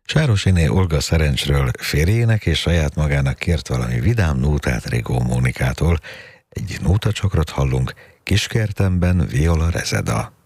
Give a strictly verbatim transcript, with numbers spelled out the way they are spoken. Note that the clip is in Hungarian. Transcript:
Sárosiné Olga szerencsről férjének és saját magának kért valami vidám nótát Rigó Mónikától. Egy nótacsokrot hallunk, Kiskertemben Viola Rezeda.